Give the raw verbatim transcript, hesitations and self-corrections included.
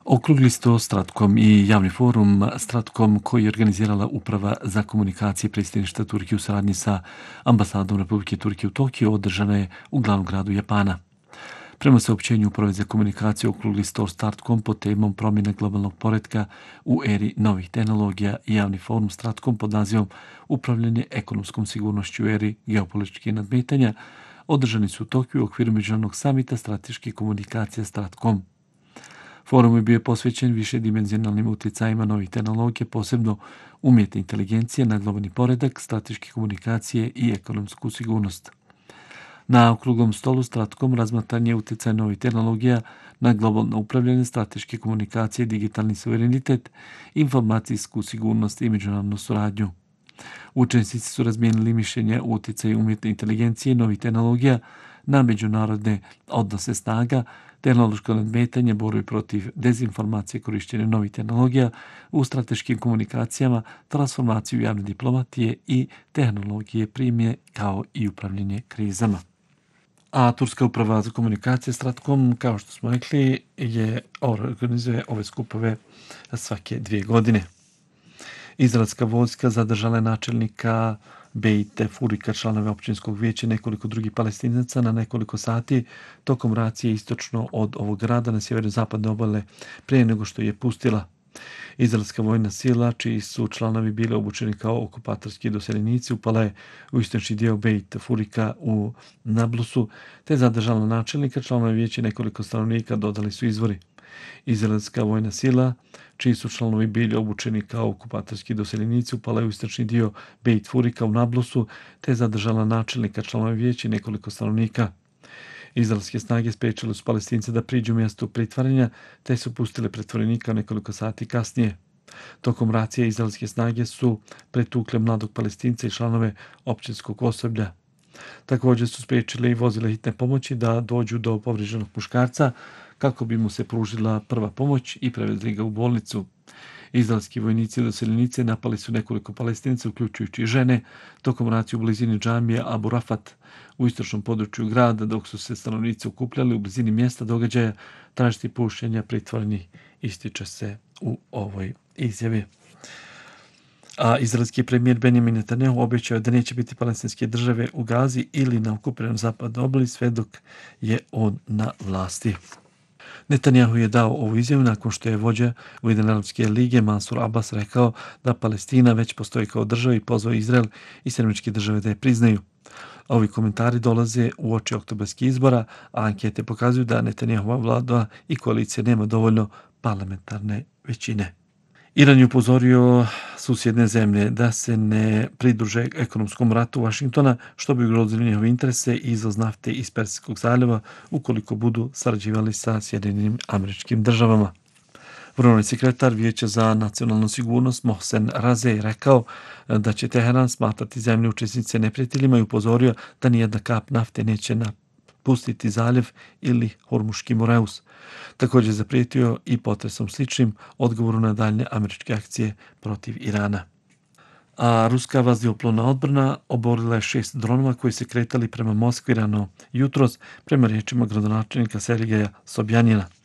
Okrugli sto Stratkom i javni forum Stratkom koji je organizirala Uprava za komunikacije predsjedništva Turke u saradnji sa ambasadom Republike Turke u Tokiju održana je u glavnom gradu Japana. Prema saopćenju Uprave za komunikaciju Okrugli sto Stratkom pod temom promjene globalnog poretka u eri novih tehnologija i javni forum Stratkom pod nazivom Upravljanje ekonomskom sigurnošću u eri geopolitičkih nadmetanja održani su u Tokiju u okviru međunarodnog samita strateških komunikacija Stratkom. Forum je bio posvećen višedimenzionalnim utjecajima novih tehnologija, posebno umjetne inteligencije na globalni poredak, strateške komunikacije i ekonomsku sigurnost. Na okruglom stolu Stratkom razmatran je utjecaj novih tehnologija na globalno upravljanje, strateške komunikacije, digitalni suverenitet, informacijsku sigurnost i međunarodnu suradnju. Učesnici su razmijenili mišljenja o utjecaju umjetne inteligencije i novih tehnologija na međunarodne odnose snaga, tehnološko nadmetanje, borbu protiv dezinformacije, korištenje novih tehnologija u strateškim komunikacijama, transformaciju javne diplomatije i tehnologije primje kao i upravljanje krizama. A Turska uprava za komunikacije Stratkom, kao što smo rekli, je organizuje ove skupove svake dvije godine. Izraelska vojska zadržala je načelnika Bejte Furika, članove općinskog vijeća, nekoliko drugih Palestinaca na nekoliko sati tokom racije istočno od ovog grada na sjeverozapadne obale prije nego što je pustila. Izraelska vojna sila, čiji su članovi bili obučeni kao okupatorski doseljenici, upala je u istočni dio Bejt Furika u Nablusu, te zadržala načelnika, članove vijeća i nekoliko stanovnika, dodali su izvori. Izraelska vojna sila, čiji su članovi bili obučeni kao okupatorski doseljenici, upala je u istočni dio Bejt Furika u Nablusu, te zadržala načelnika, članove vijeća i nekoliko stanovnika. Izraelske snage spriječile su Palestince da priđu mjestu pritvaranja, te su pustile pritvorenika nekoliko sati kasnije. Tokom racije izraelske snage su pretukle mladog Palestinca i članove općinskog osoblja. Također su spriječile i vozile hitne pomoći da dođu do povrijeđenog muškarca kako bi mu se pružila prva pomoć i prevezli ga u bolnicu. Izraelski vojnici i doseljenice napali su nekoliko Palestinaca, uključujući i žene, tokom racije u blizini džamije Abu Rafat u istočnom području grada, dok su se stanovnici okupljali u blizini mjesta događaja tražiti puštenja pritvorenih, ističe se u ovoj izjavi. A izraelski premijer Benjamin Netanjahu obećao da neće biti palestinske države u Gazi ili na okupiranoj zapadnoj obali sve dok je on na vlasti. Netanjahu je dao ovu izjavu nakon što je vođa Ujedinjene arapske lige Mansur Abbas rekao da Palestina već postoji kao država i pozvao Izrael i Sjedinjene Američke Države da je priznaju. Ovi komentari dolaze u oči oktobarskih izbora, a ankete pokazuju da Netanjahova vlada i koalicija nema dovoljno parlamentarne većine. Iran je upozorio susjedne zemlje da se ne pridruže ekonomskom ratu Vašingtona, što bi ugrozili njihove interese i izvoz nafte iz Persijskog zaljeva ukoliko budu sarađivali sa Sjedinjenim Američkim Državama. Vrhovni sekretar Vijeća za nacionalnu sigurnost Mohsen Raze je rekao da će Teheran smatrati zemlje učesnice neprijateljima i upozorio da nijedna kap nafte neće napustiti zaljev ili Hormuški Moreus. Također je zaprijetio i potresom sličnim odgovoru na daljnje američke akcije protiv Irana. A ruska vazduhoplovna odbrana oborila je šest dronova koji se kretali prema Moskvi rano jutros, prema riječima gradonačelnika Sergeja Sobjanina.